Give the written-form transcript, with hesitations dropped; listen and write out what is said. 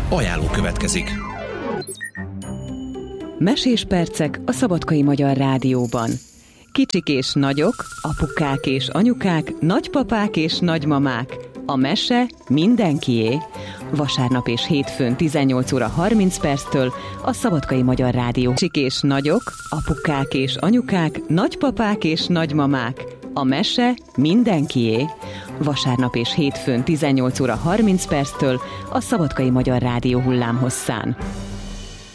Ajánló következik. Mesés percek a Szabadkai Magyar Rádióban. Kicsik és nagyok, apukák és anyukák, nagypapák és nagymamák. A mese mindenkié. Vasárnap és hétfőn 18 óra 30 perctől a Szabadkai Magyar Rádió. Kicsik és nagyok, apukák és anyukák, nagypapák és nagymamák. A mese mindenkié. Vasárnap és hétfőn 18 óra 30 perctől a Szabadkai Magyar Rádió hullámhosszán.